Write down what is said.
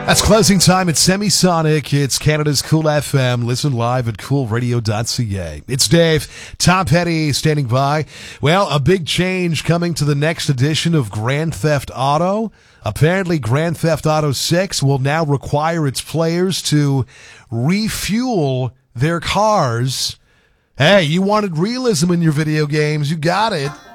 That's closing time at Semisonic. It's Canada's Cool FM. Listen live at coolradio.ca. It's Dave. Tom Petty standing by. Well, a big change coming to the next edition of Grand Theft Auto. Apparently, Grand Theft Auto 6 will now require its players to refuel their cars. Hey, you wanted realism in your video games. You got it.